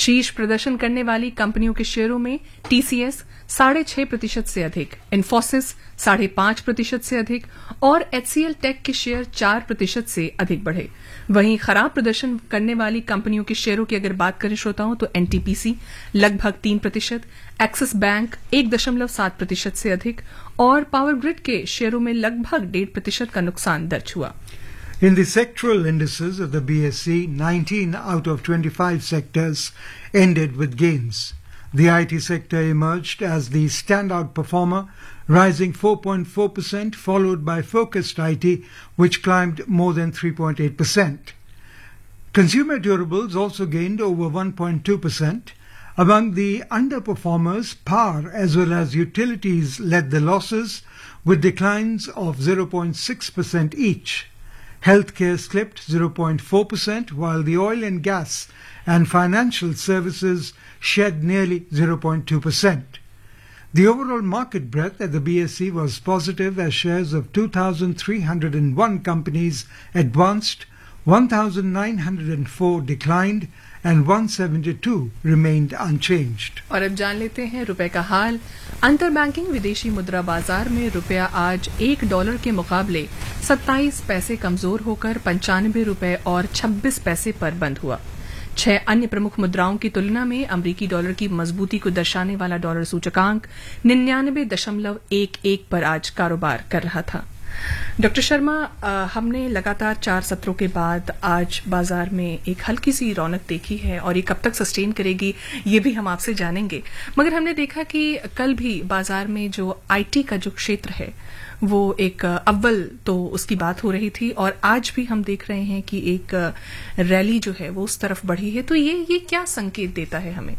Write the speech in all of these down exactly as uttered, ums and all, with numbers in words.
शीर्ष प्रदर्शन करने वाली कंपनियों के शेयरों में टीसीएस साढ़े छह प्रतिशत से अधिक, इन्फोसिस साढ़े पांच प्रतिशत से अधिक और एचसीएल टेक के शेयर चार प्रतिशत से अधिक बढ़े। वहीं खराब प्रदर्शन करने वाली कंपनियों के शेयरों की अगर बात करें श्रोताओं तो एनटीपीसी लगभग तीन प्रतिशत, एक्सिस बैंक एक दशमलव सात प्रतिशत से अधिक और पावर ग्रिड के शेयरों में लगभग डेढ़ प्रतिशत का नुकसान दर्ज हुआ। In the sectoral indices of the B S E, nineteen out of twenty-five sectors ended with gains. The I T sector emerged as the standout performer, rising four point four percent, followed by focused I T, which climbed more than three point eight percent. Consumer durables also gained over one point two percent. Among the underperformers, power as well as utilities led the losses, with declines of zero point six percent each. Healthcare slipped zero point four percent, while the oil and gas and financial services shed nearly zero point two percent. The overall market breadth at the B S E was positive as shares of two thousand three hundred one companies advanced, one thousand nine hundred four declined, and one hundred seventy-two remained unchanged. और अब जान लेते हैं रुपए का हाल। अंतर banking विदेशी मुद्रा बाजार में रुपया आज एक डॉलर के मुकाबले सत्ताईस पैसे कमजोर होकर पंचानवे रुपए और छब्बीस पैसे पर बंद हुआ। छह अन्य प्रमुख मुद्राओं की तुलना में अमरीकी डॉलर की मजबूती को दर्शाने वाला डॉलर सूचकांक निन्यानवे दशमलव एक एक पर आज कारोबार कर रहा था। डॉक्टर शर्मा, आ, हमने लगातार चार सत्रों के बाद आज बाजार में एक हल्की सी रौनक देखी है और ये कब तक सस्टेन करेगी ये भी हम आपसे जानेंगे। मगर हमने देखा कि कल भी बाजार में जो आईटी का जो क्षेत्र है वो एक अव्वल तो उसकी बात हो रही थी और आज भी हम देख रहे हैं कि एक रैली जो है वो उस तरफ बढ़ी है। तो ये ये क्या संकेत देता है हमें?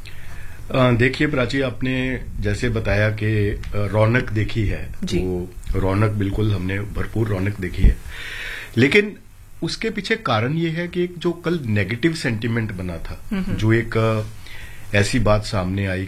देखिए प्राची, आपने जैसे बताया कि रौनक देखी है, तो रौनक बिल्कुल हमने भरपूर रौनक देखी है, लेकिन उसके पीछे कारण ये है कि एक जो कल नेगेटिव सेंटीमेंट बना था, जो एक ऐसी बात सामने आई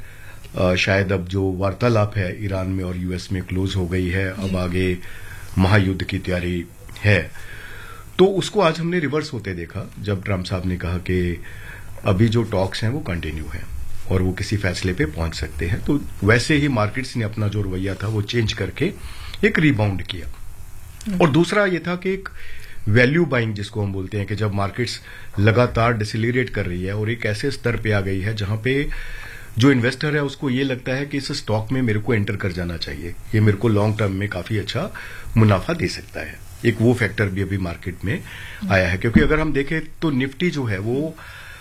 कि शायद अब जो वार्तालाप है ईरान में और यूएस में क्लोज हो गई है, अब आगे महायुद्ध की तैयारी है, तो उसको आज हमने रिवर्स होते देखा जब ट्रंप साहब ने कहा कि अभी जो टॉक्स हैं वो कंटिन्यू है और वो किसी फैसले पे पहुंच सकते हैं। तो वैसे ही मार्केट्स ने अपना जो रवैया था वो चेंज करके एक रिबाउंड किया। और दूसरा ये था कि एक वैल्यू बाइंग जिसको हम बोलते हैं कि जब मार्केट्स लगातार डिसिलरेट कर रही है और एक ऐसे स्तर पे आ गई है जहां पे जो इन्वेस्टर है उसको ये लगता है कि इस स्टॉक में मेरे को एंटर कर जाना चाहिए, ये मेरे को लॉन्ग टर्म में काफी अच्छा मुनाफा दे सकता है। एक वो फैक्टर भी अभी मार्केट में आया है, क्योंकि अगर हम देखें तो निफ्टी जो है वो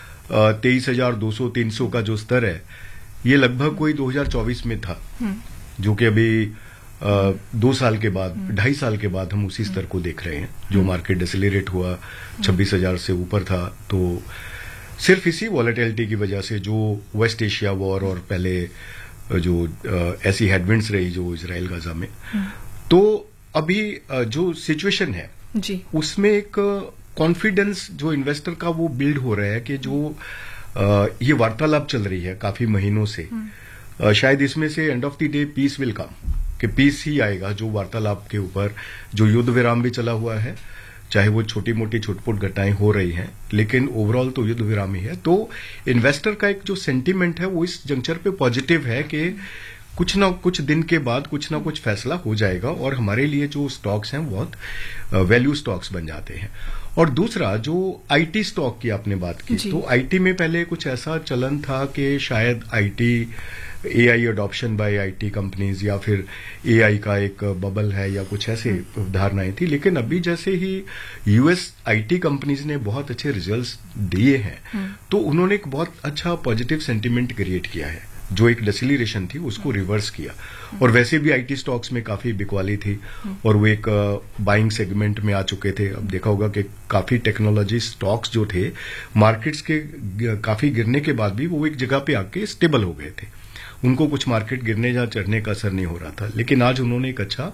तेईस हजार दो सौ तीन सौ का जो स्तर है ये लगभग कोई दो हजार चौबीस में था, जो कि अभी आ, दो साल के बाद ढाई साल के बाद हम उसी स्तर को देख रहे हैं। जो मार्केट डिसलेरेट हुआ छब्बीस हजार से ऊपर था, तो सिर्फ इसी वॉलेटिलिटी की वजह से जो वेस्ट एशिया वॉर और पहले जो आ, ऐसी हेडविंड्स रही जो इजराइल गाजा में, तो अभी आ, जो सिचुएशन है जी उसमें एक कॉन्फिडेंस जो इन्वेस्टर का वो बिल्ड हो रहा है कि जो आ, ये वार्तालाप चल रही है काफी महीनों से, आ, शायद इसमें से end of the day piece will come, कि पीस ही आएगा। जो वार्तालाप के ऊपर जो युद्ध विराम भी चला हुआ है, चाहे वो छोटी मोटी छुटपुट घटनाएं हो रही हैं, लेकिन ओवरऑल तो युद्ध विराम ही है। तो इन्वेस्टर का एक जो सेंटीमेंट है वो इस जंक्चर पे पॉजिटिव है कि कुछ ना कुछ दिन के बाद कुछ ना कुछ फैसला हो जाएगा और हमारे लिए जो स्टॉक्स हैं बहुत वैल्यू स्टॉक्स बन जाते हैं। और दूसरा जो आईटी स्टॉक की आपने बात की, तो आईटी में पहले कुछ ऐसा चलन था कि शायद IT AI adoption bye IT companies या फिर एआई का एक बबल है या कुछ ऐसे धारणाएं थी, लेकिन अभी जैसे ही यूएस आईटी कंपनीज ने बहुत अच्छे रिजल्ट्स दिए हैं तो उन्होंने एक बहुत अच्छा पॉजिटिव सेंटीमेंट क्रिएट किया है। जो एक डिसलेरेशन थी उसको रिवर्स किया, और वैसे भी आईटी स्टॉक्स में काफी बिकवाली थी और वो एक बाइंग सेगमेंट में आ चुके थे। अब देखा होगा कि काफी टेक्नोलॉजी स्टॉक्स जो थे मार्केट्स के काफी गिरने के बाद भी वो एक जगह पे आके स्टेबल हो गए थे, उनको कुछ मार्केट गिरने या चढ़ने का असर नहीं हो रहा था। लेकिन आज उन्होंने एक अच्छा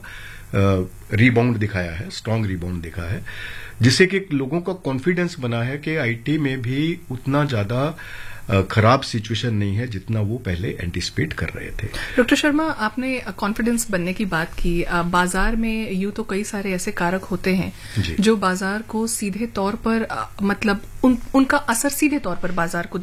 रीबाउंड दिखाया है, स्ट्रांग रीबाउंड दिखा है, जिससे कि लोगों का कॉन्फिडेंस बना है कि आईटी में भी उतना ज्यादा खराब सिचुएशन नहीं है जितना वो पहले एंटिसिपेट कर रहे थे। डॉक्टर शर्मा, आपने कॉन्फिडेंस बनने की बात की। बाजार में यूं तो कई सारे ऐसे कारक होते हैं जो बाजार को सीधे तौर पर मतलब उन, उनका असर सीधे तौर पर बाजार को